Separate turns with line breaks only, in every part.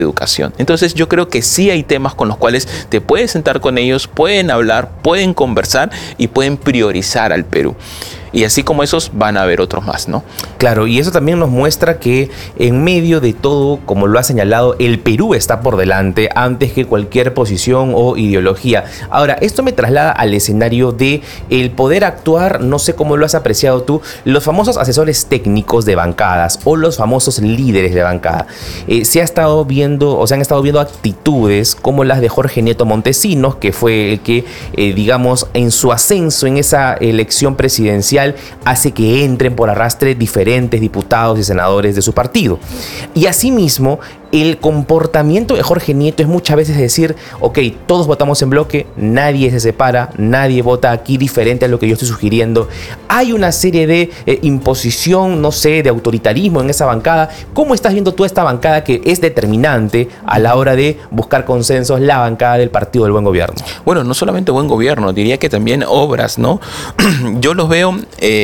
educación. Entonces yo creo que sí hay temas con los cuales te puedes sentar con ellos, pueden hablar, pueden conversar y pueden priorizar al Perú. Y así como esos van a haber otros más, ¿no?
Claro, y eso también nos muestra que en medio de todo, como lo ha señalado, el Perú está por delante antes que cualquier posición o ideología. Ahora, esto me traslada al escenario de el poder actuar, no sé cómo lo has apreciado tú, los famosos asesores técnicos de bancadas o los famosos líderes de bancada. Se han estado viendo actitudes como las de Jorge Nieto Montesinos, que fue el que, digamos, en su ascenso en esa elección presidencial, hace que entren por arrastre diferentes diputados y senadores de su partido. Y asimismo, el comportamiento de Jorge Nieto es muchas veces decir, ok, todos votamos en bloque, nadie se separa, nadie vota aquí diferente a lo que yo estoy sugiriendo. Hay una serie de imposición, no sé, de autoritarismo en esa bancada. ¿Cómo estás viendo tú esta bancada que es determinante a la hora de buscar consensos, la bancada del Partido del Buen Gobierno?
Bueno, no solamente buen gobierno, diría que también obras, ¿no? Yo los veo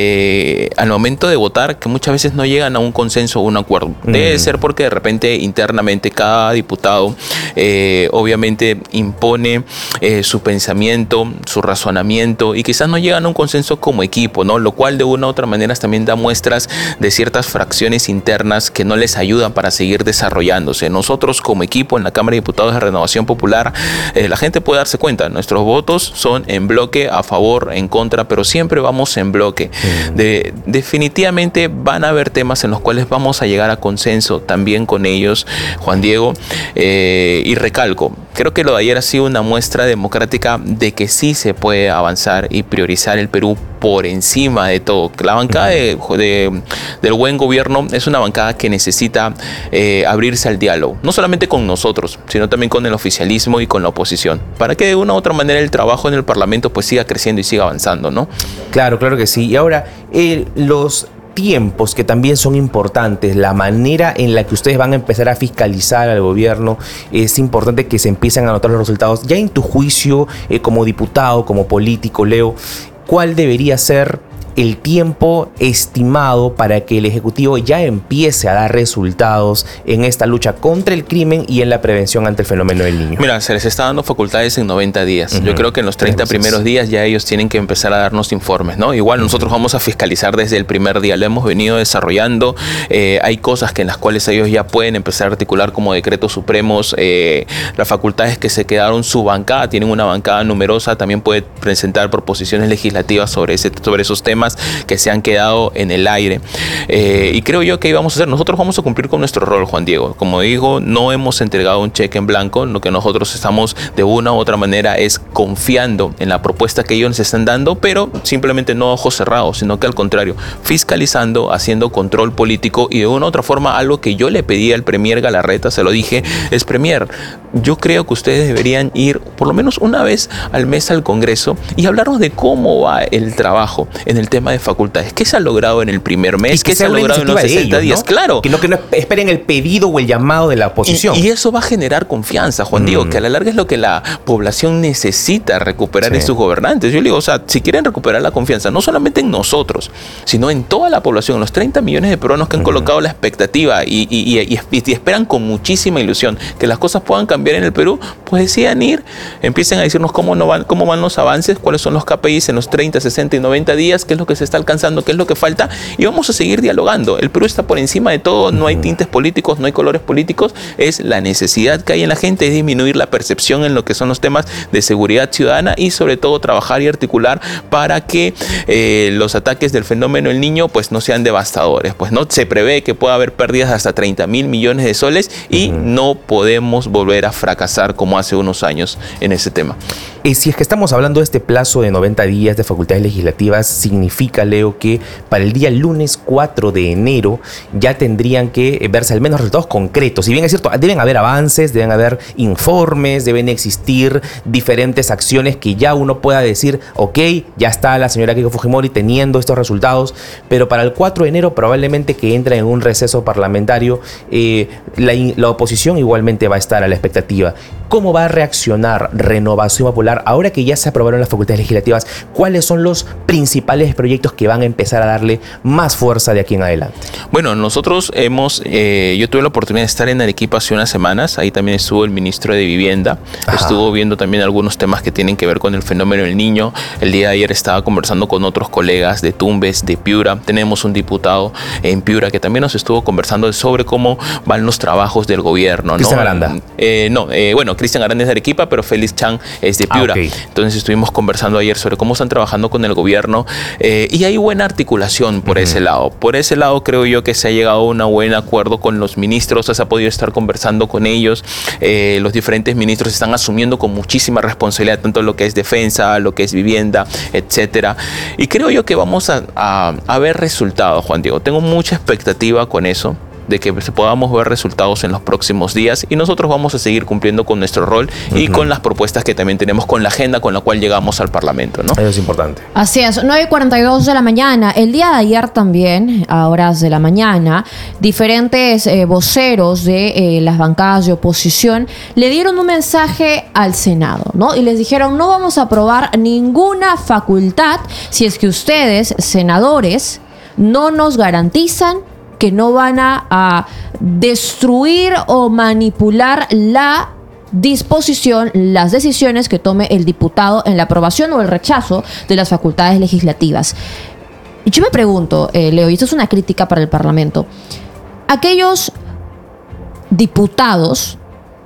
al momento de votar que muchas veces no llegan a un consenso o un acuerdo. Debe ser porque de repente internamente cada diputado obviamente impone su pensamiento, su razonamiento y quizás no llegan a un consenso como equipo, ¿no? Lo cual de una u otra manera también da muestras de ciertas fracciones internas que no les ayudan para seguir desarrollándose. Nosotros como equipo en la Cámara de Diputados de Renovación Popular, la gente puede darse cuenta, nuestros votos son en bloque, a favor, en contra, pero siempre vamos en bloque. Definitivamente van a haber temas en los cuales vamos a llegar a consenso también con ellos, Juan Diego, y recalco, creo que lo de ayer ha sido una muestra democrática de que sí se puede avanzar y priorizar el Perú por encima de todo. La bancada del buen gobierno es una bancada que necesita abrirse al diálogo, no solamente con nosotros, sino también con el oficialismo y con la oposición, para que de una u otra manera el trabajo en el Parlamento pues siga creciendo y siga avanzando, ¿no?
Claro, claro que sí. Y ahora, los tiempos que también son importantes, la manera en la que ustedes van a empezar a fiscalizar al gobierno, es importante que se empiecen a notar los resultados. Ya en tu juicio, como diputado, como político, Leo, ¿cuál debería ser el tiempo estimado para que el Ejecutivo ya empiece a dar resultados en esta lucha contra el crimen y en la prevención ante el fenómeno del niño?
Mira, se les está dando facultades en 90 días. Yo creo que en los 30 primeros días ya ellos tienen que empezar a darnos informes, ¿no? Igual nosotros vamos a fiscalizar desde el primer día. Lo hemos venido desarrollando. Hay cosas que en las cuales ellos ya pueden empezar a articular como decretos supremos. Las facultades que se quedaron, su bancada, tienen una bancada numerosa, también puede presentar proposiciones legislativas sobre esos temas que se han quedado en el aire, y creo yo que vamos a hacer, nosotros vamos a cumplir con nuestro rol, Juan Diego. Como digo, no hemos entregado un cheque en blanco. Lo que nosotros estamos de una u otra manera es confiando en la propuesta que ellos nos están dando, pero simplemente no ojos cerrados, sino que al contrario, fiscalizando, haciendo control político. Y de una u otra forma, algo que yo le pedí al Premier Galarreta, se lo dije, es: Premier, yo creo que ustedes deberían ir por lo menos una vez al mes al Congreso y hablarnos de cómo va el trabajo en el tema de facultades. ¿Qué se ha logrado en el primer mes? ¿Qué se ha logrado en los 60 días?
¿No?
Claro.
Que no esperen el pedido o el llamado de la oposición.
Y eso va a generar confianza, Juan Diego, que a la larga es lo que la población necesita recuperar en sus gobernantes. Yo le digo, o sea, si quieren recuperar la confianza, no solamente en nosotros, sino en toda la población, en los 30 millones de peruanos que han colocado la expectativa y esperan con muchísima ilusión que las cosas puedan cambiar en el Perú, pues decidan ir, empiecen a decirnos cómo van los avances, cuáles son los KPIs en los 30, 60 y 90 días, qué es lo que se está alcanzando, qué es lo que falta, y vamos a seguir dialogando. El Perú está por encima de todo, no hay tintes políticos, no hay colores políticos, es la necesidad que hay en la gente, es disminuir la percepción en lo que son los temas de seguridad ciudadana y sobre todo trabajar y articular para que los ataques del fenómeno del niño pues no sean devastadores. Pues no se prevé que pueda haber pérdidas de hasta 30.000 millones de soles y no podemos volver a fracasar como hace unos años en ese tema.
Si es que estamos hablando de este plazo de 90 días de facultades legislativas, significa, Leo, que para el día lunes 4 de enero ya tendrían que verse al menos resultados concretos. Si bien es cierto, deben haber avances, deben haber informes, deben existir diferentes acciones que ya uno pueda decir, ok, ya está la señora Keiko Fujimori teniendo estos resultados, pero para el 4 de enero probablemente que entre en un receso parlamentario, la oposición igualmente va a estar a la expectativa. ¿Cómo va a reaccionar Renovación Popular ahora que ya se aprobaron las facultades legislativas? ¿Cuáles son los principales proyectos que van a empezar a darle más fuerza de aquí en adelante?
Bueno, nosotros yo tuve la oportunidad de estar en Arequipa hace unas semanas. Ahí también estuvo el ministro de Vivienda.
Ajá.
Estuvo viendo también algunos temas que tienen que ver con el fenómeno del niño. El día de ayer estaba conversando con otros colegas de Tumbes, de Piura. Tenemos un diputado en Piura que también nos estuvo conversando sobre cómo van los trabajos del gobierno, ¿no?
Cristian Aranda.
Bueno, Cristian Aranda es de Arequipa, pero Félix Chan es de Piura.
Okay.
Entonces estuvimos conversando ayer sobre cómo están trabajando con el gobierno y hay buena articulación por ese lado. Por ese lado creo yo que se ha llegado a un buen acuerdo con los ministros, se ha podido estar conversando con ellos. Los diferentes ministros están asumiendo con muchísima responsabilidad tanto lo que es defensa, lo que es vivienda, etcétera. Y creo yo que vamos a ver resultados, Juan Diego. Tengo mucha expectativa con eso, de que podamos ver resultados en los próximos días, y nosotros vamos a seguir cumpliendo con nuestro rol y con las propuestas que también tenemos, con la agenda con la cual llegamos al Parlamento, ¿no?
Eso es importante.
Así es, 9:42 de la mañana. El día de ayer también, a horas de la mañana, diferentes voceros de las bancadas de oposición le dieron un mensaje al Senado, ¿no? Y les dijeron: no vamos a aprobar ninguna facultad si es que ustedes, senadores, no nos garantizan que no van a destruir o manipular la disposición, las decisiones que tome el diputado en la aprobación o el rechazo de las facultades legislativas. Y yo me pregunto, Leo, y esto es una crítica para el Parlamento, aquellos diputados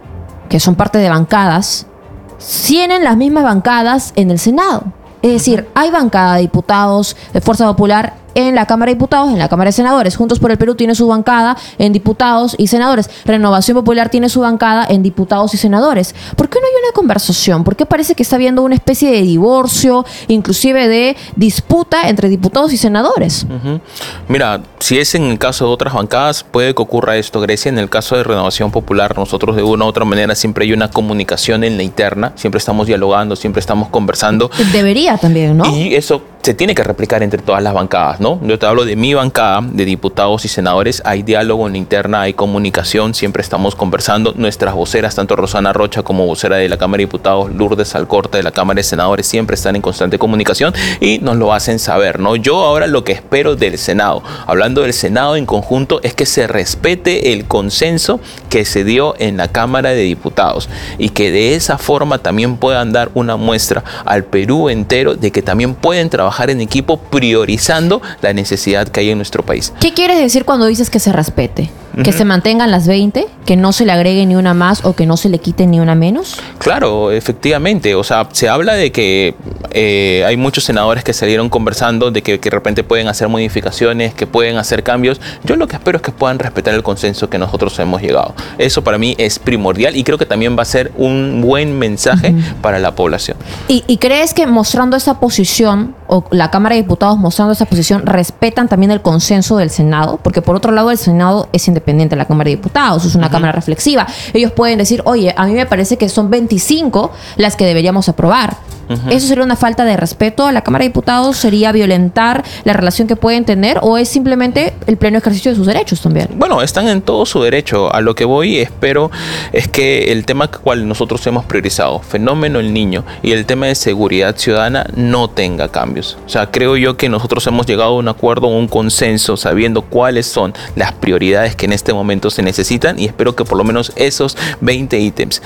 que son parte de bancadas tienen las mismas bancadas en el Senado. Es decir, hay bancada de diputados de Fuerza Popular en la Cámara de Diputados, en la Cámara de Senadores. Juntos por el Perú tiene su bancada en diputados y senadores. Renovación Popular tiene su bancada en diputados y senadores. ¿Por qué no hay una conversación? ¿Por qué parece que está habiendo una especie de divorcio, inclusive de disputa entre diputados y senadores?
Mira, si es en el caso de otras bancadas, puede que ocurra esto, Grecia. En el caso de Renovación Popular, nosotros de una u otra manera siempre hay una comunicación en la interna, siempre estamos dialogando, siempre estamos conversando.
Debería también, ¿no?
Y eso se tiene que replicar entre todas las bancadas, ¿no? Yo te hablo de mi bancada, de diputados y senadores, hay diálogo en la interna, hay comunicación, siempre estamos conversando. Nuestras voceras, tanto Rosana Rocha como vocera de la Cámara de Diputados, Lourdes Alcorta de la Cámara de Senadores, siempre están en constante comunicación y nos lo hacen saber, ¿no? Yo ahora lo que espero del Senado, hablando del Senado en conjunto, es que se respete el consenso que se dio en la Cámara de Diputados y que de esa forma también puedan dar una muestra al Perú entero de que también pueden trabajar en equipo priorizando la necesidad que hay en nuestro país.
¿Qué quieres decir cuando dices que se respete? ¿Que se mantengan las 20? ¿Que no se le agregue ni una más o que no se le quite ni una menos?
Claro, efectivamente. O sea, se habla de que hay muchos senadores que salieron conversando de que de repente pueden hacer modificaciones, que pueden hacer cambios. Yo lo que espero es que puedan respetar el consenso que nosotros hemos llegado. Eso para mí es primordial y creo que también va a ser un buen mensaje para la población.
¿Y crees que mostrando esa posición, o la Cámara de Diputados mostrando esa posición, respetan también el consenso del Senado? Porque por otro lado el Senado es independiente de la Cámara de Diputados, es una Cámara reflexiva. Ellos pueden decir: oye, a mí me parece que son 25 las que deberíamos aprobar. ¿Eso sería una falta de respeto a la Cámara de Diputados? ¿Sería violentar la relación que pueden tener? ¿O es simplemente el pleno ejercicio de sus derechos también?
Bueno, están en todo su derecho. A lo que voy, espero, es que el tema cual nosotros hemos priorizado, fenómeno el niño, y el tema de seguridad ciudadana, no tenga cambios. O sea, creo yo que nosotros hemos llegado a un acuerdo, a un consenso, sabiendo cuáles son las prioridades que en este momento se necesitan, y espero que por lo menos esos 20 ítems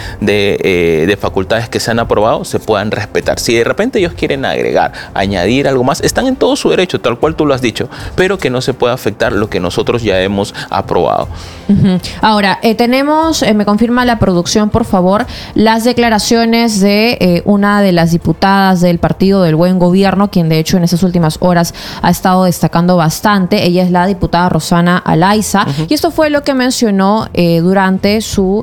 de facultades que se han aprobado se puedan respetar. Si de repente ellos quieren agregar, añadir algo más, están en todo su derecho, tal cual tú lo has dicho, pero que no se pueda afectar lo que nosotros ya hemos aprobado.
Ahora, tenemos, me confirma la producción, por favor, las declaraciones de una de las diputadas del Partido del Buen Gobierno, quien de hecho en estas últimas horas ha estado destacando bastante. Ella es la diputada Rosana Alaiza, y esto fue lo que mencionó durante su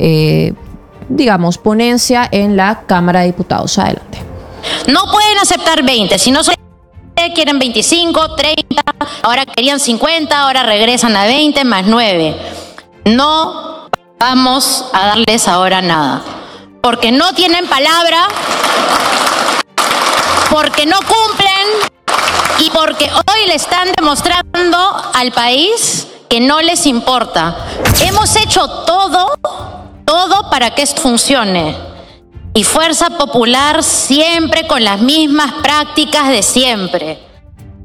ponencia en la Cámara de Diputados. Adelante.
No pueden aceptar 20, si no quieren 25, 30, ahora querían 50, ahora regresan a 20 más 9. No vamos a darles ahora nada, porque no tienen palabra, porque no cumplen y porque hoy le están demostrando al país que no les importa. Hemos hecho todo para que esto funcione. Y Fuerza Popular siempre con las mismas prácticas de siempre.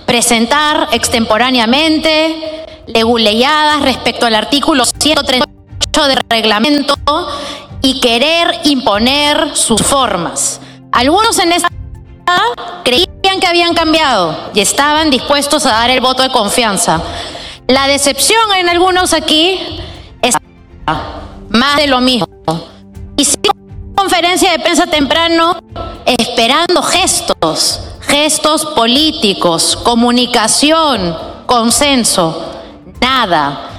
presentar extemporáneamente leguleyadas respecto al artículo 138 del reglamento y querer imponer sus formas. Algunos en esta creían que habían cambiado y estaban dispuestos a dar el voto de confianza. La decepción en algunos aquí es más de lo mismo. Hicimos conferencia de prensa temprano esperando gestos políticos, comunicación, consenso. Nada.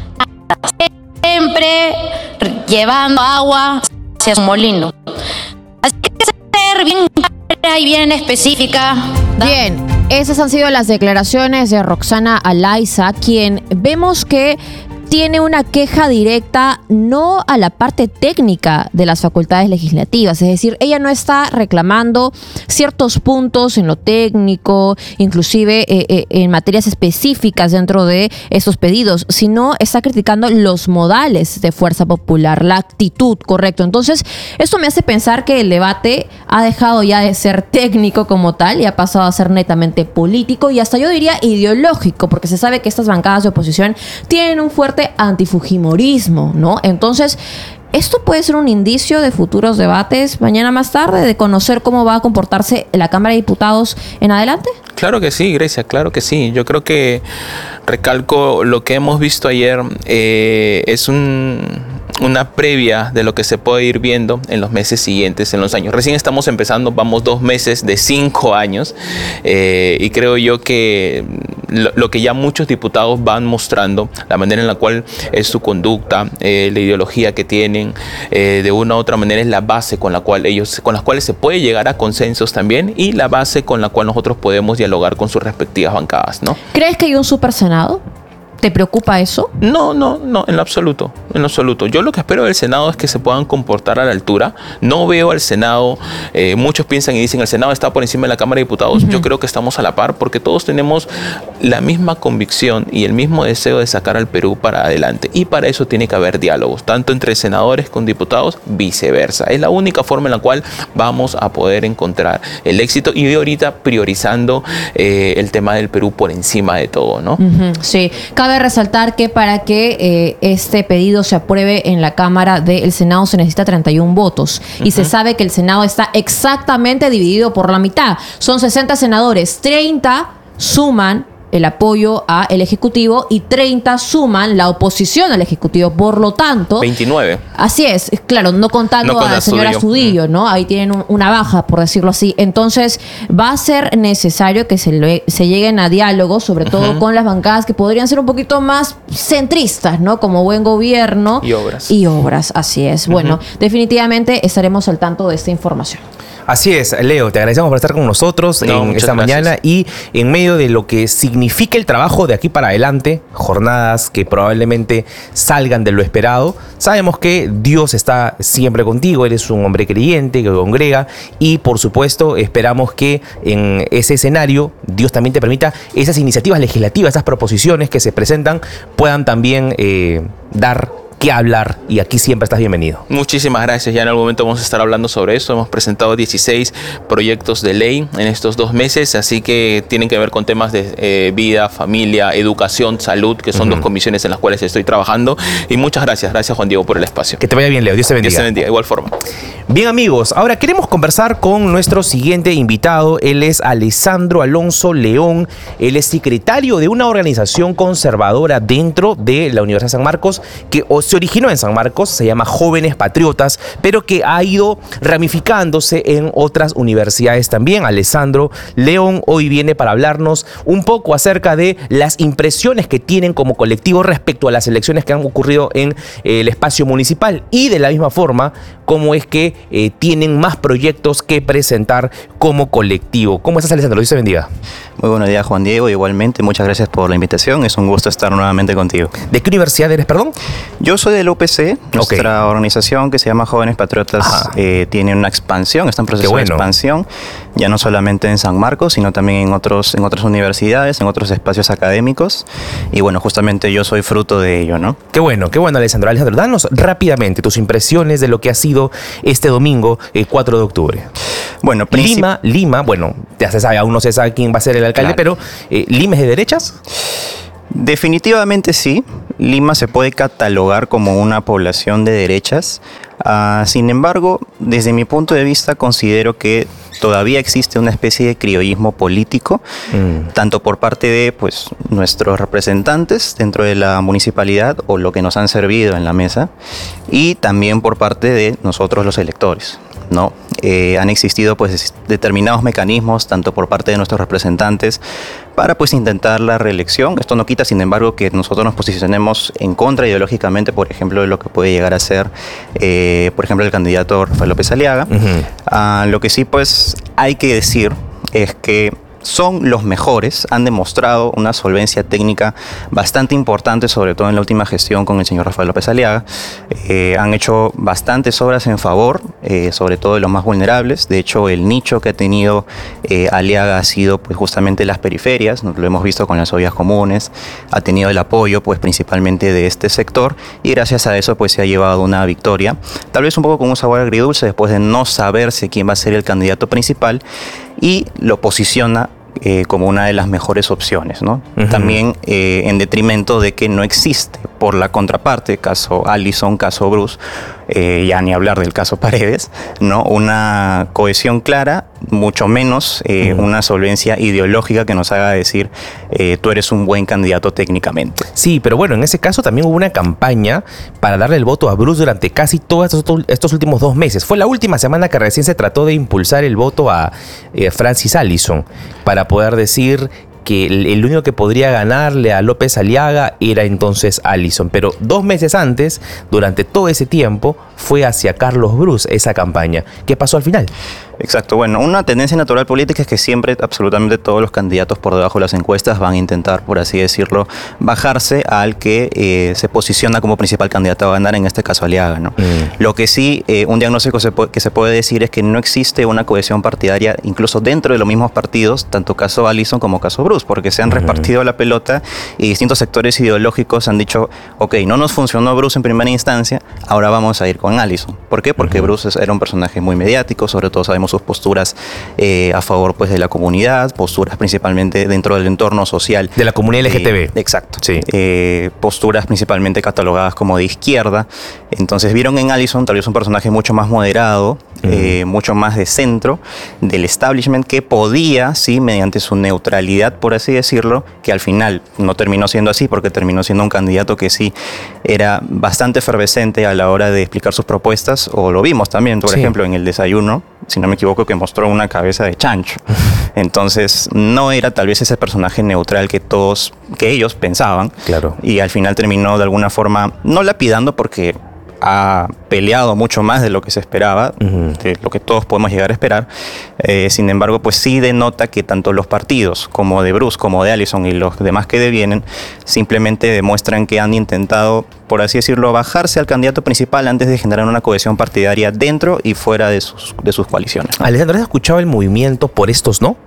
Siempre llevando agua hacia su molino. Así que ser bien clara y bien específica.
Bien, esas han sido las declaraciones de Roxana Alaiza, quien vemos que tiene una queja directa no a la parte técnica de las facultades legislativas, es decir, ella no está reclamando ciertos puntos en lo técnico, inclusive en materias específicas dentro de estos pedidos, sino está criticando los modales de Fuerza Popular, la actitud, correcto. Entonces, esto me hace pensar que el debate ha dejado ya de ser técnico como tal y ha pasado a ser netamente político y hasta yo diría ideológico, porque se sabe que estas bancadas de oposición tienen un fuerte antifujimorismo, ¿no? Entonces, esto puede ser un indicio de futuros debates mañana más tarde, de conocer cómo va a comportarse la Cámara de Diputados en adelante.
Claro que sí, Grecia, claro que sí. Yo creo que, recalco, lo que hemos visto ayer es una previa de lo que se puede ir viendo en los meses siguientes, en los años. Recién estamos empezando, vamos 2 meses de 5 años y creo yo que lo que ya muchos diputados van mostrando, la manera en la cual es su conducta, la ideología que tienen, de una u otra manera es la base con las cuales se puede llegar a consensos también y la base con la cual nosotros podemos dialogar con sus respectivas bancadas, ¿no?
¿Crees que hay un super Senado? ¿Te preocupa eso?
No, en lo absoluto, Yo lo que espero del Senado es que se puedan comportar a la altura. No veo al Senado, muchos piensan y dicen el Senado está por encima de la Cámara de Diputados. Yo creo que estamos a la par porque todos tenemos la misma convicción y el mismo deseo de sacar al Perú para adelante. Y para eso tiene que haber diálogos, tanto entre senadores con diputados, viceversa. Es la única forma en la cual vamos a poder encontrar el éxito y ahorita priorizando el tema del Perú por encima de todo, ¿no?
Sí, cabe resaltar que para que este pedido se apruebe en la Cámara del Senado se necesita 31 votos y se sabe que el Senado está exactamente dividido por la mitad. Son 60 senadores, 30 suman el apoyo al Ejecutivo y 30 suman la oposición al Ejecutivo. Por lo tanto...
29.
Así es, claro, no contando a la señora Astudillo, ¿no? Ahí tienen una baja, por decirlo así. Entonces, va a ser necesario que se lleguen a diálogos, sobre todo con las bancadas que podrían ser un poquito más centristas, ¿no? Como Buen Gobierno. Y obras, así es. Bueno, definitivamente estaremos al tanto de esta información.
Así es, Leo, te agradecemos por estar con nosotros en esta mañana y en medio de lo que significa el trabajo de aquí para adelante, jornadas que probablemente salgan de lo esperado. Sabemos que Dios está siempre contigo, eres un hombre creyente que congrega y por supuesto esperamos que en ese escenario Dios también te permita esas iniciativas legislativas, esas proposiciones que se presentan puedan también dar que hablar y aquí siempre estás bienvenido.
Muchísimas gracias. Ya en algún momento vamos a estar hablando sobre eso. Hemos presentado 16 proyectos de ley en estos 2 meses, así que tienen que ver con temas de vida, familia, educación, salud, que son 2 comisiones en las cuales estoy trabajando. Y muchas gracias. Gracias, Juan Diego, por el espacio.
Que te vaya bien, Leo. Dios te bendiga.
Dios te bendiga, de igual forma.
Bien, amigos, ahora queremos conversar con nuestro siguiente invitado. Él es Alessandro Alonso León. Él es secretario de una organización conservadora dentro de la Universidad de San Marcos que se originó en San Marcos, se llama Jóvenes Patriotas, pero que ha ido ramificándose en otras universidades también. Alessandro León hoy viene para hablarnos un poco acerca de las impresiones que tienen como colectivo respecto a las elecciones que han ocurrido en el espacio municipal y de la misma forma cómo es que tienen más proyectos que presentar como colectivo. ¿Cómo estás, Alessandro? Dios te bendiga.
Muy buenos días, Juan Diego. Igualmente, muchas gracias por la invitación. Es un gusto estar nuevamente contigo.
¿De qué universidad eres, perdón?
Yo soy del UPC. Nuestra organización que se llama Jóvenes Patriotas tiene una expansión, está en proceso de expansión, ya no solamente en San Marcos, sino también en otras universidades, en otros espacios académicos. Y bueno, justamente yo soy fruto de ello, ¿no?
Qué bueno, Alessandro. Alessandro, danos rápidamente tus impresiones de lo que ha sido partido este domingo, 4 de octubre?
Bueno,
Lima, bueno, ya se sabe, aún no se sabe quién va a ser el alcalde, claro. Pero ¿Lima es de derechas?
Definitivamente sí. Lima se puede catalogar como una población de derechas. Sin embargo, desde mi punto de vista, considero que todavía existe una especie de criollismo político, tanto por parte de nuestros representantes dentro de la municipalidad o lo que nos han servido en la mesa, y también por parte de nosotros los electores, ¿no? Han existido determinados mecanismos, tanto por parte de nuestros representantes, para intentar la reelección. Esto no quita, sin embargo, que nosotros nos posicionemos en contra ideológicamente, por ejemplo, de lo que puede llegar a ser, por ejemplo, el candidato Rafael López Aliaga. Lo que sí, hay que decir es que son los mejores, han demostrado una solvencia técnica bastante importante, sobre todo en la última gestión con el señor Rafael López Aliaga. Han hecho bastantes obras en favor, sobre todo de los más vulnerables. De hecho, el nicho que ha tenido Aliaga ha sido justamente las periferias, lo hemos visto con las ollas comunes, ha tenido el apoyo principalmente de este sector, y gracias a eso se ha llevado una victoria, tal vez un poco con un sabor agridulce después de no saberse quién va a ser el candidato principal, y lo posiciona como una de las mejores opciones, ¿no? También en detrimento de que no existe, por la contraparte, caso Allison, caso Bruce, ya ni hablar del caso Paredes, ¿no? Una cohesión clara, mucho menos una solvencia ideológica que nos haga decir tú eres un buen candidato técnicamente.
Sí, pero bueno, en ese caso también hubo una campaña para darle el voto a Bruce durante casi todos estos últimos 2 meses. Fue la última semana que recién se trató de impulsar el voto a Francis Allison, para poder decir que el único que podría ganarle a López Aliaga era entonces Allison. Pero 2 meses antes, durante todo ese tiempo, fue hacia Carlos Bruce esa campaña. ¿Qué pasó al final?
Exacto. Bueno, una tendencia natural política es que siempre, absolutamente todos los candidatos por debajo de las encuestas van a intentar, por así decirlo, bajarse al que se posiciona como principal candidato a ganar, en este caso Aliaga, ¿no? Lo que sí, un diagnóstico que se puede decir es que no existe una cohesión partidaria, incluso dentro de los mismos partidos, tanto caso Allison como caso Bruce, porque se han repartido la pelota y distintos sectores ideológicos han dicho, ok, no nos funcionó Bruce en primera instancia, ahora vamos a ir con Allison. ¿Por qué? Porque Bruce era un personaje muy mediático, sobre todo sabemos sus posturas a favor de la comunidad, posturas principalmente dentro del entorno social.
De la comunidad LGTB.
Exacto.
Sí.
Posturas principalmente catalogadas como de izquierda. Entonces vieron en Allison tal vez un personaje mucho más moderado, mucho más de centro, del establishment, que podía, sí, mediante su neutralidad, por así decirlo, que al final no terminó siendo así, porque terminó siendo un candidato que sí era bastante efervescente a la hora de explicar sus propuestas, o lo vimos también, por ejemplo, en el desayuno, si no me equivoco, que mostró una cabeza de chancho. Entonces no era tal vez ese personaje neutral que ellos pensaban.
Claro.
Y al final terminó de alguna forma, no lapidando, porque ha peleado mucho más de lo que se esperaba, de lo que todos podemos llegar a esperar. Sin embargo, sí denota que tanto los partidos como de Bruce, como de Allison y los demás que devienen, simplemente demuestran que han intentado, por así decirlo, bajarse al candidato principal antes de generar una cohesión partidaria dentro y fuera de sus coaliciones.
Alejandro, ¿has escuchado el movimiento Por Estos No?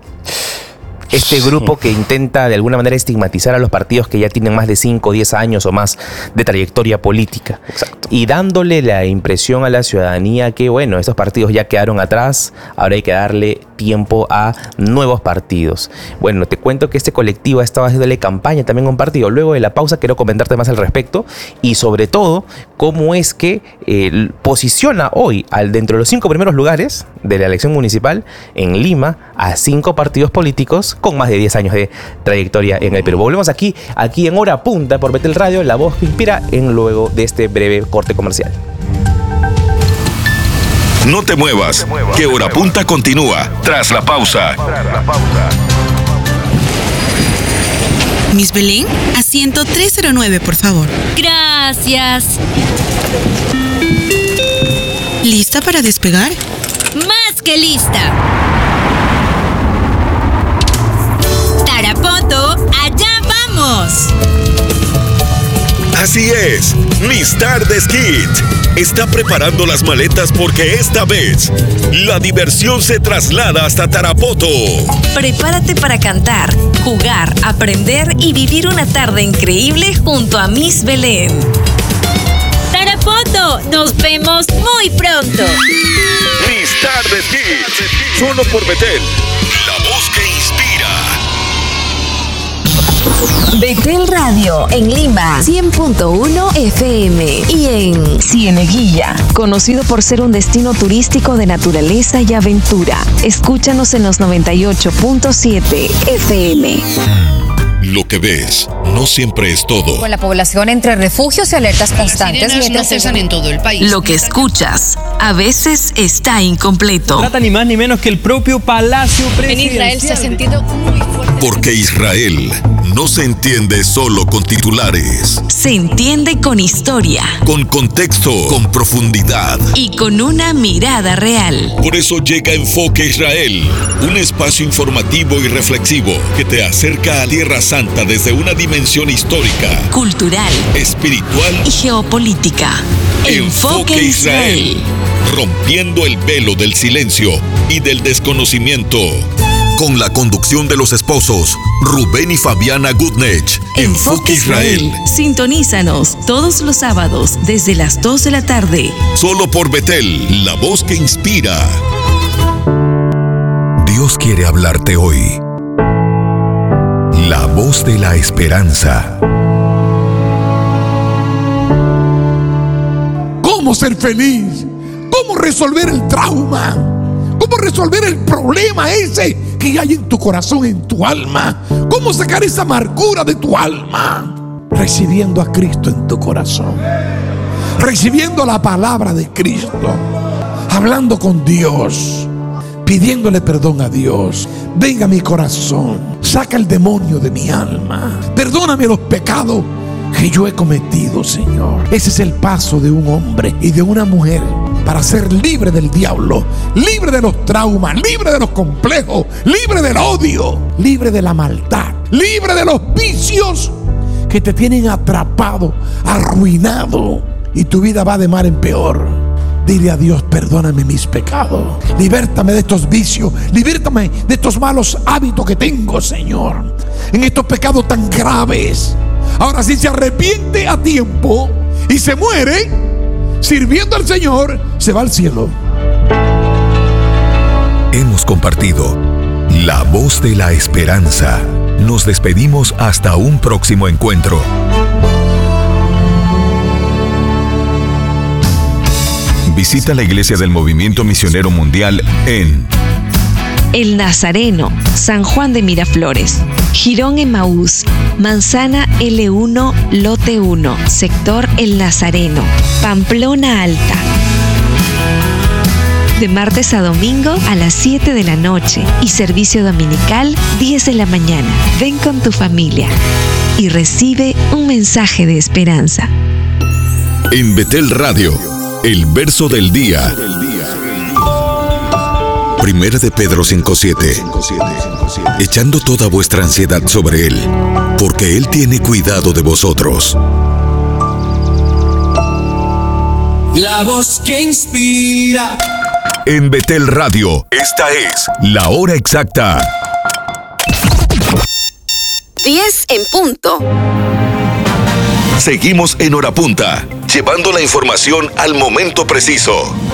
Este grupo que intenta de alguna manera estigmatizar a los partidos que ya tienen más de 5 o 10 años o más de trayectoria política.
Exacto.
Y dándole la impresión a la ciudadanía que, bueno, estos partidos ya quedaron atrás, ahora hay que darle tiempo a nuevos partidos. Bueno, te cuento que este colectivo ha estado haciéndole campaña también a un partido. Luego de la pausa quiero comentarte más al respecto y sobre todo cómo es que posiciona hoy dentro de los 5 primeros lugares de la elección municipal en Lima a 5 partidos políticos con más de 10 años de trayectoria en el Perú. Volvemos aquí en Hora Punta por Betel Radio, la voz que inspira, luego de este breve corte comercial.
No te muevas, que Hora Punta continúa tras la pausa.
Miss Belén, asiento 309, por favor.
Gracias.
¿Lista para despegar?
¡Más que lista! ¡Tarapoto, allá vamos!
Así es, Miss Tardes Kids está preparando las maletas porque esta vez la diversión se traslada hasta Tarapoto.
Prepárate para cantar, jugar, aprender y vivir una tarde increíble junto a Miss Belén. ¡Tarapoto! foto. Nos vemos muy pronto.
Mis Tardes Kids, solo por Betel, la voz que inspira.
Betel Radio en Lima 100.1 FM y en Cieneguilla, conocido por ser un destino turístico de naturaleza y aventura. Escúchanos en los 98.7 FM.
Lo que ves no siempre es todo.
Con la población entre refugios y alertas constantes mientras no cesan en todo el país.
Lo que escuchas a veces está incompleto.
Trata ni más ni menos que el propio Palacio Presidencial.
En Israel se ha sentido muy fuerte.
Porque Israel no se entiende solo con titulares.
Se entiende con historia.
Con contexto, con profundidad.
Y con una mirada real.
Por eso llega Enfoque Israel, un espacio informativo y reflexivo que te acerca a Tierra Santa desde una dimensión histórica,
cultural,
espiritual
y geopolítica.
Enfoque Israel, rompiendo el velo del silencio y del desconocimiento. Con la conducción de los esposos Rubén y Fabiana Gutnech. Enfoque Israel.
Sintonízanos todos los sábados desde las 2 de la tarde.
Solo por Betel, la voz que inspira. Dios quiere hablarte hoy. La voz de la esperanza.
¿Cómo ser feliz? ¿Cómo resolver el trauma? ¿Cómo resolver el problema ese que hay en tu corazón, en tu alma? ¿Cómo sacar esa amargura de tu alma? Recibiendo a Cristo en tu corazón, recibiendo la palabra de Cristo, hablando con Dios, pidiéndole perdón a Dios. Venga a mi corazón, saca el demonio de mi alma, perdóname los pecados que yo he cometido, Señor. Ese es el paso de un hombre y de una mujer para ser libre del diablo, libre de los traumas, libre de los complejos, libre del odio, libre de la maldad, libre de los vicios que te tienen atrapado, arruinado, y tu vida va de mal en peor. Dile a Dios: perdóname mis pecados, libértame de estos vicios, libértame de estos malos hábitos que tengo, Señor, en estos pecados tan graves. Ahora, si se arrepiente a tiempo y se muere sirviendo al Señor, se va al cielo.
Hemos compartido la voz de la esperanza. Nos despedimos hasta un próximo encuentro. Visita la iglesia del Movimiento Misionero Mundial en
El Nazareno, San Juan de Miraflores, Girón Emaús, Manzana L1, Lote 1, Sector El Nazareno, Pamplona Alta. De martes a domingo a las 7 de la noche y servicio dominical 10 de la mañana. Ven con tu familia y recibe un mensaje de esperanza.
En Betel Radio, el verso del día. Primera de Pedro 5:7. Echando toda vuestra ansiedad sobre Él, porque Él tiene cuidado de vosotros.
La voz que inspira.
En Betel Radio, esta es la hora exacta.
10 en punto.
Seguimos en Hora Punta, llevando la información al momento preciso.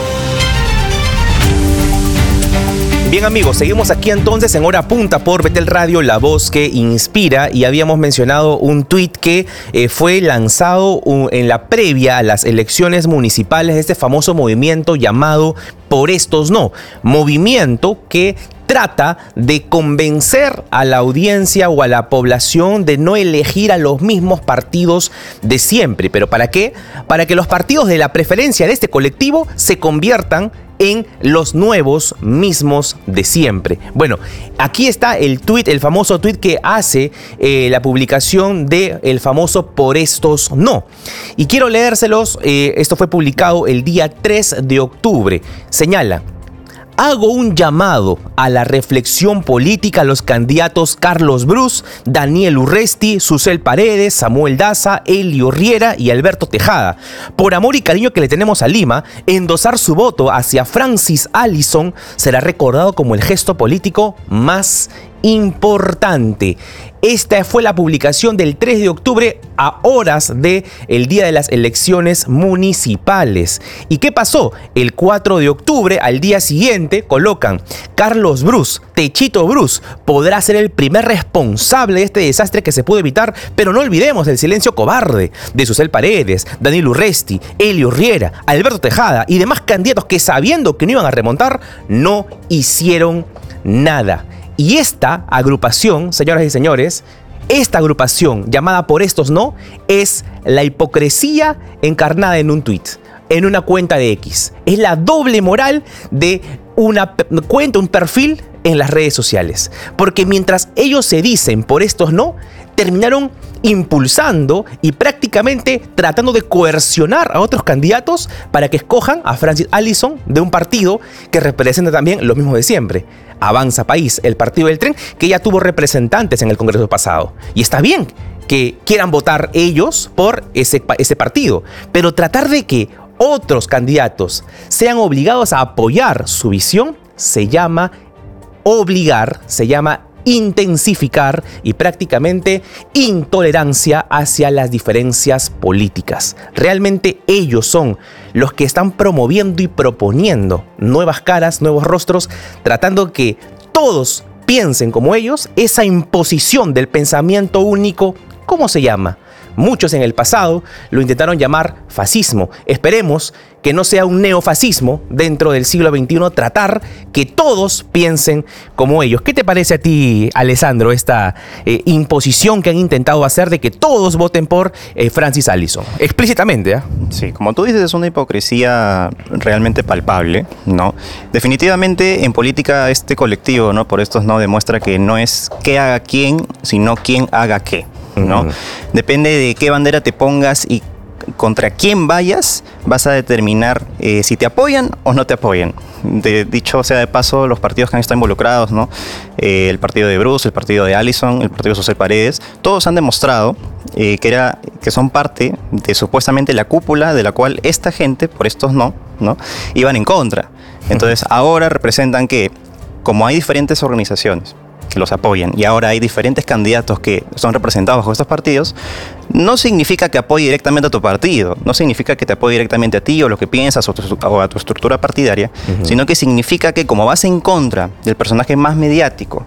Bien, amigos, seguimos aquí entonces en Hora Punta por Betel Radio, la voz que inspira, y habíamos mencionado un tuit que fue lanzado en la previa a las elecciones municipales de este famoso movimiento llamado Por Estos No, movimiento que trata de convencer a la audiencia o a la población de no elegir a los mismos partidos de siempre. ¿Pero para qué? Para que los partidos de la preferencia de este colectivo se conviertan en los nuevos mismos de siempre. Bueno, aquí está el tuit, el famoso tuit que hace la publicación del famoso Por Estos No. Y quiero leérselos. Esto fue publicado el día 3 de octubre. Señala: hago un llamado a la reflexión política a los candidatos Carlos Brus, Daniel Urresti, Susel Paredes, Samuel Daza, Elio Riera y Alberto Tejada. Por amor y cariño que le tenemos a Lima, endosar su voto hacia Francis Allison será recordado como el gesto político más importante. Esta fue la publicación del 3 de octubre a horas del día de las elecciones municipales. ¿Y qué pasó? El 4 de octubre, al día siguiente, colocan: Carlos Brus, Techito Brus, podrá ser el primer responsable de este desastre que se pudo evitar, pero no olvidemos el silencio cobarde de Susel Paredes, Daniel Urresti, Elio Riera, Alberto Tejada y demás candidatos que, sabiendo que no iban a remontar, no hicieron nada. Y esta agrupación, señoras y señores, esta agrupación llamada Por Estos No, es la hipocresía encarnada en un tuit, en una cuenta de X. Es la doble moral de una cuenta, un perfil en las redes sociales. Porque mientras ellos se dicen Por Estos No, terminaron impulsando y prácticamente tratando de coercionar a otros candidatos para que escojan a Francis Allison de un partido que representa también lo mismo de siempre: Avanza País, el partido del tren, que ya tuvo representantes en el Congreso pasado. Y está bien que quieran votar ellos por ese partido, pero tratar de que otros candidatos sean obligados a apoyar su visión se llama obligar, se llama intensificar y prácticamente intolerancia hacia las diferencias políticas. Realmente ellos son los que están promoviendo y proponiendo nuevas caras, nuevos rostros, tratando que todos piensen como ellos. Esa imposición del pensamiento único, ¿cómo se llama? Muchos en el pasado lo intentaron llamar fascismo. Esperemos que no sea un neofascismo dentro del siglo XXI, tratar que todos piensen como ellos. ¿Qué te parece a ti, Alessandro, esta imposición que han intentado hacer de que todos voten por Francis Allison? Explícitamente, ¿eh?
Sí, como tú dices, es una hipocresía realmente palpable, ¿no? Definitivamente en política este colectivo, ¿no? Por Estos No, demuestra que no es qué haga quién, sino quién haga qué, ¿no? Depende de qué bandera te pongas y contra quién vayas, vas a determinar si te apoyan o no te apoyan. Dicho sea de paso, los partidos que han estado involucrados, ¿no? El partido de Brus, el partido de Allison, el partido de Susel Paredes, todos han demostrado que son parte de supuestamente la cúpula de la cual esta gente, Por Estos No, iban en contra. Entonces ahora representan que, como hay diferentes organizaciones que los apoyan y ahora hay diferentes candidatos que son representados bajo estos partidos, no significa que apoye directamente a tu partido, no significa que te apoye directamente a ti o lo que piensas o a tu estructura partidaria, sino que significa que, como vas en contra del personaje más mediático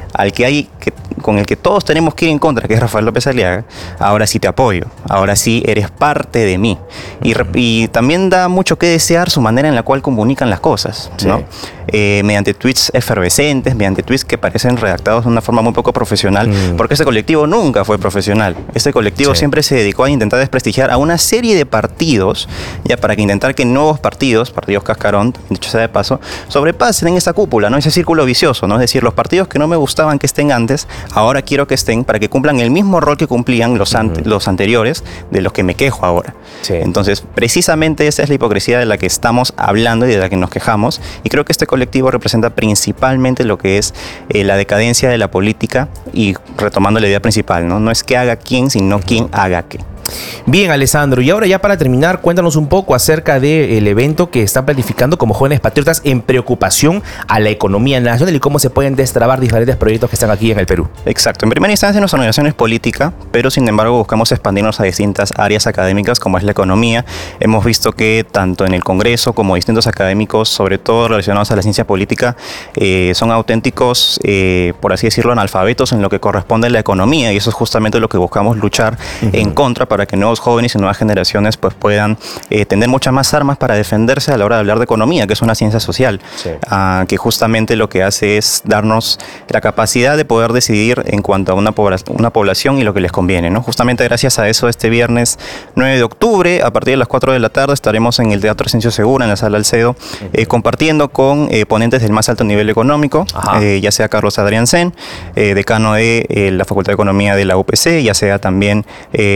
con el que todos tenemos que ir en contra, que es Rafael López Aliaga, ahora sí te apoyo, ahora sí eres parte de mí. Y también da mucho que desear su manera en la cual comunican las cosas, ¿no? Mediante tweets efervescentes, mediante tweets que parecen redactados de una forma muy poco profesional, porque este colectivo nunca fue profesional. Este colectivo siempre se dedicó a intentar desprestigiar a una serie de partidos, ya para que intentar que nuevos partidos cascarón, dicho sea de paso, sobrepasen en esa cúpula, ¿no? Ese círculo vicioso, ¿no? Es decir, los partidos que no me gustaban que estén antes, ahora quiero que estén para que cumplan el mismo rol que cumplían los anteriores, de los que me quejo ahora. Entonces, precisamente esa es la hipocresía de la que estamos hablando y de la que nos quejamos, y creo que este colectivo representa principalmente lo que es la decadencia de la política, y retomando la idea principal, ¿no? No es que haga quién, sino quién haga qué.
Bien, Alessandro, y ahora ya para terminar, cuéntanos un poco acerca del evento que están planificando como Jóvenes Patriotas en preocupación a la economía nacional y cómo se pueden destrabar diferentes proyectos que están aquí en el Perú.
Exacto, en primera instancia nuestra organización es política, pero sin embargo buscamos expandirnos a distintas áreas académicas como es la economía. Hemos visto que tanto en el Congreso como distintos académicos, sobre todo relacionados a la ciencia política, son auténticos, por así decirlo, analfabetos en lo que corresponde a la economía, y eso es justamente lo que buscamos luchar en contra, para que nuevos jóvenes y nuevas generaciones pues puedan tener muchas más armas para defenderse a la hora de hablar de economía, que es una ciencia social, que justamente lo que hace es darnos la capacidad de poder decidir en cuanto a una población y lo que les conviene, ¿no? Justamente gracias a eso, este viernes 9 de octubre, a partir de las 4 de la tarde, estaremos en el Teatro Asensio Segura, en la Sala Alcedo, compartiendo con ponentes del más alto nivel económico, ya sea Carlos Adrián Sen, decano de la Facultad de Economía de la UPC, ya sea también Guido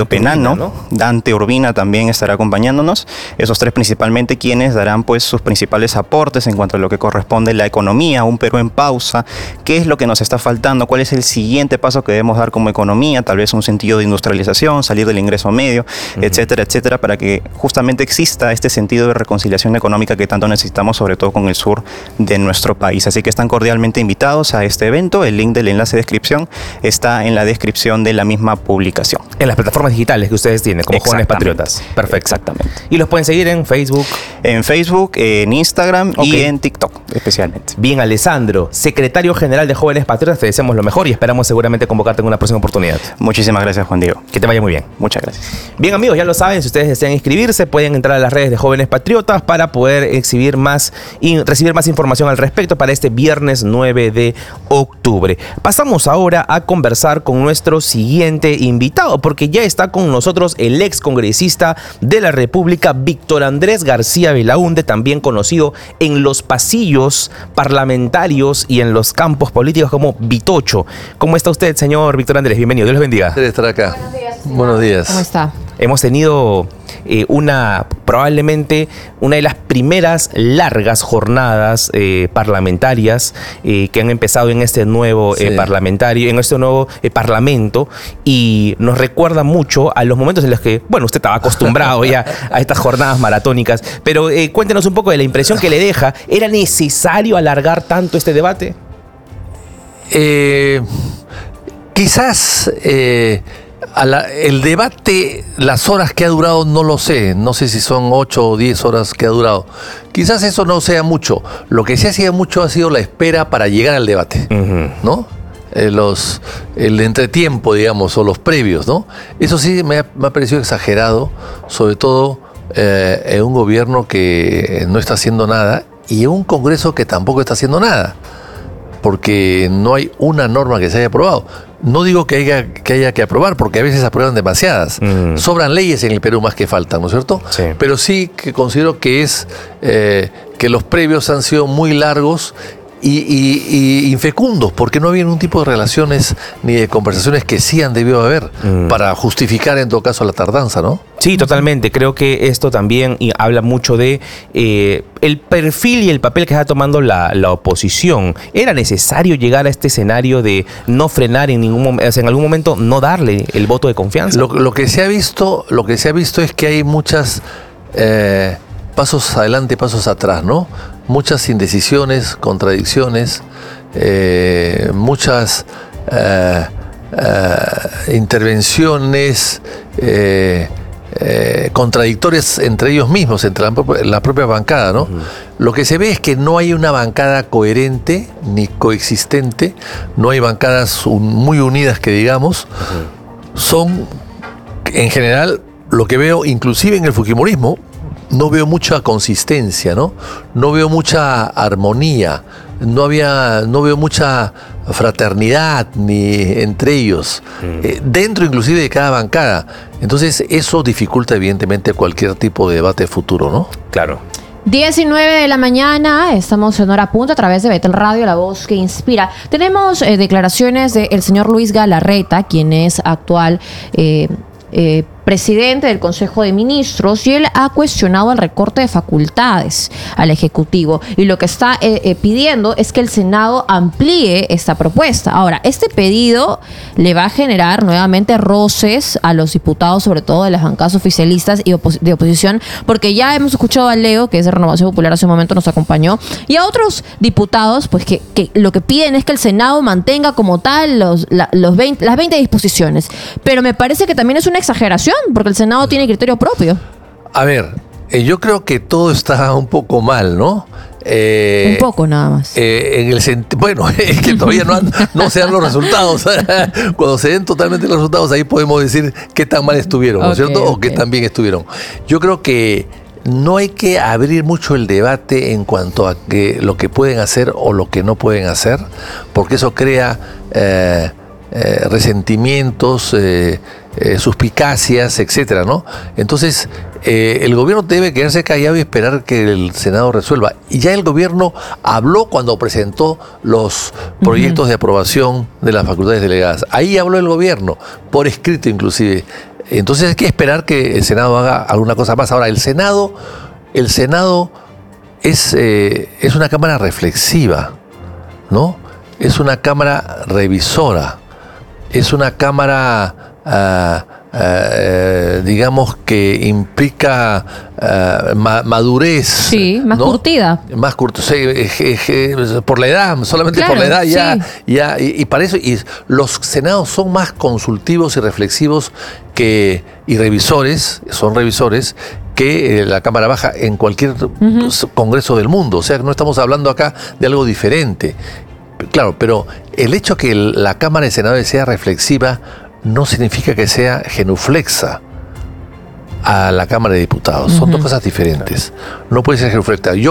Código Penal, ¿no? Dante Urbina también estará acompañándonos. Esos tres principalmente quienes darán pues sus principales aportes en cuanto a lo que corresponde a la economía, un Perú en pausa, qué es lo que nos está faltando, cuál es el siguiente paso que debemos dar como economía, tal vez un sentido de industrialización, salir del ingreso medio, etcétera, etcétera, para que justamente exista este sentido de reconciliación económica que tanto necesitamos, sobre todo con el sur de nuestro país. Así que están cordialmente invitados a este evento. El link del enlace de inscripción está en la descripción de la misma publicación.
En las plataformas digitales que ustedes tienen, como Jóvenes Patriotas. Perfecto.
Exactamente.
¿Y los pueden seguir en Facebook?
En Facebook, en Instagram y en TikTok especialmente.
Bien, Alessandro, secretario general de Jóvenes Patriotas, te deseamos lo mejor y esperamos seguramente convocarte en una próxima oportunidad.
Muchísimas gracias, Juan Diego.
Que te vaya muy bien.
Muchas gracias.
Bien, amigos, ya lo saben, si ustedes desean inscribirse, pueden entrar a las redes de Jóvenes Patriotas para poder recibir más información al respecto para este viernes 9 de octubre. Pasamos ahora a conversar con nuestro siguiente invitado, porque ya está con nosotros el ex congresista de la República, Víctor Andrés García Belaúnde, también conocido en los pasillos parlamentarios y en los campos políticos como Vitocho. ¿Cómo está usted, señor Víctor Andrés? Bienvenido, Dios los bendiga.
De estar acá.
Buenos días.
Buenos días.
¿Cómo está?
Hemos tenido probablemente una de las primeras largas jornadas parlamentarias que han empezado en este nuevo parlamento, y nos recuerda mucho a los momentos en los que, bueno, usted estaba acostumbrado ya a estas jornadas maratónicas, pero cuéntenos un poco de la impresión que le deja. ¿Era necesario alargar tanto este debate?
Quizás el debate, las horas que ha durado, no lo sé. No sé si son 8 o 10 horas que ha durado. Quizás eso no sea mucho. Lo que sí hacía mucho ha sido la espera para llegar al debate, ¿no? El entretiempo, digamos, o los previos, ¿no? Eso sí me ha parecido exagerado, sobre todo en un gobierno que no está haciendo nada y en un Congreso que tampoco está haciendo nada, porque no hay una norma que se haya aprobado. No digo que haya que aprobar, porque a veces aprueban demasiadas. Sobran leyes en el Perú más que faltan, ¿no es cierto? Sí. Pero sí que considero que que los previos han sido muy largos y infecundos, porque no había ningún tipo de relaciones ni de conversaciones que sí han debido haber para justificar en todo caso la tardanza, ¿no?
Sí, totalmente. Creo que esto también habla mucho de el perfil y el papel que está tomando la oposición. ¿Era necesario llegar a este escenario de no frenar en ningún momento, o sea, en algún momento no darle el voto de confianza?
Lo que se ha visto es que hay muchas pasos adelante y pasos atrás, ¿no? Muchas indecisiones, contradicciones, muchas intervenciones contradictorias entre ellos mismos, entre la propia bancada, ¿no? Lo que se ve es que no hay una bancada coherente ni coexistente, no hay bancadas muy unidas que digamos. Son, en general, lo que veo, inclusive en el fujimorismo, no veo mucha consistencia, ¿no? No veo mucha armonía, no veo mucha fraternidad ni entre ellos, dentro inclusive de cada bancada. Entonces eso dificulta evidentemente cualquier tipo de debate futuro, ¿no?
Claro.
19 de la mañana, estamos en Hora Punta a través de Betel Radio, la voz que inspira. Tenemos declaraciones del señor Luis Galarreta, quien es actual presidente del Consejo de Ministros, y él ha cuestionado el recorte de facultades al Ejecutivo, y lo que está pidiendo es que el Senado amplíe esta propuesta. Ahora, este pedido le va a generar nuevamente roces a los diputados, sobre todo de las bancadas oficialistas y de oposición, porque ya hemos escuchado a Leo, que es de Renovación Popular, hace un momento nos acompañó, y a otros diputados pues que lo que piden es que el Senado mantenga como tal las 20 disposiciones, pero me parece que también es una exageración, porque el Senado tiene criterio propio.
A ver, yo creo que todo está un poco mal, ¿no?
Un poco nada más.
Bueno, es que todavía no se dan los resultados. Cuando se den totalmente los resultados, ahí podemos decir qué tan mal estuvieron, ¿no es cierto? O qué tan bien estuvieron. Yo creo que no hay que abrir mucho el debate en cuanto a lo que pueden hacer o lo que no pueden hacer, porque eso crea resentimientos, suspicacias, etcétera, ¿no? Entonces, el gobierno debe quedarse callado y esperar que el Senado resuelva. Y ya el gobierno habló cuando presentó los proyectos de aprobación de las facultades delegadas. Ahí habló el gobierno, por escrito inclusive. Entonces hay que esperar que el Senado haga alguna cosa más. Ahora, el Senado es una cámara reflexiva, ¿no? Es una cámara revisora, es una cámara, digamos, que implica madurez.
Sí, más, ¿no?, curtida.
Más curtida, por la edad, solamente, claro, por la edad ya, sí. Y para eso, y los senados son más consultivos y reflexivos y revisores, son revisores, que la Cámara Baja en cualquier congreso del mundo. O sea, no estamos hablando acá de algo diferente. Claro, pero el hecho que la Cámara de Senadores sea reflexiva no significa que sea genuflexa a la Cámara de Diputados. Son dos cosas diferentes. No puede ser genuflexa.